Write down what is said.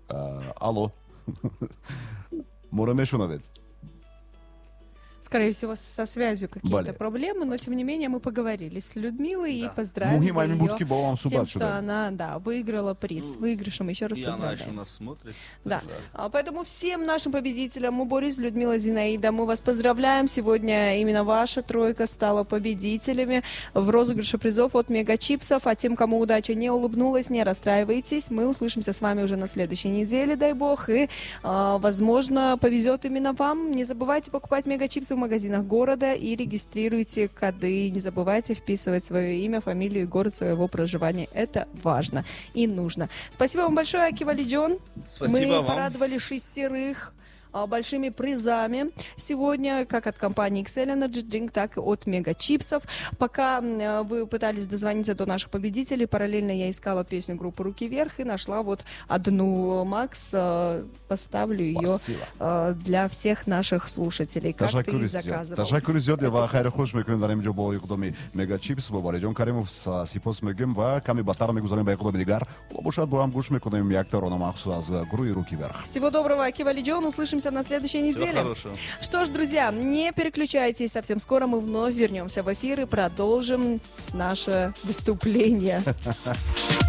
Алло. Морамешунавет. Скорее всего, со связью какие-то проблемы, но тем не менее мы поговорили с Людмилой и поздравили ее с тем, что она выиграла приз. С выигрышем еще раз поздравляем. И она еще нас смотрит. Да. Поэтому всем нашим победителям, Борис, Людмила, Зинаида, мы вас поздравляем. Сегодня именно ваша тройка стала победителями в розыгрыше призов от Мегачипсов. А тем, кому удача не улыбнулась, не расстраивайтесь. Мы услышимся с вами уже на следующей неделе, дай бог. И, возможно, повезет именно вам. Не забывайте покупать Мегачипсы в магазинах города и регистрируйте коды. Не забывайте вписывать свое имя, фамилию и город своего проживания. Это важно и нужно. Спасибо вам большое, Аки Валиджон. Мы порадовали 6 большими призами сегодня, как от компании Excel Energy Drink, так и от Мегачипсов. Пока вы пытались дозвониться до наших победителей, параллельно я искала песню группы «Руки вверх» и нашла вот одну. Макс, поставлю ее для всех наших слушателей, как ты и заказывал. Ташаккур зиёд ва хайр хуш мекунем дар инҷо бо иқдоми Мегачипс бо Валиҷон Каримов сипос мегӯем ва каме баъдтар мегузорем ба иқдоми дигар. Бошад бо ҳам гӯш мекунем як тарона махсус аз гурӯҳи «Руки вверх». Всего доброго, Аки Валиҷон. Услышимся на следующей неделе. Что ж, друзья, не переключайтесь. Совсем скоро мы вновь вернемся в эфир и продолжим наше выступление.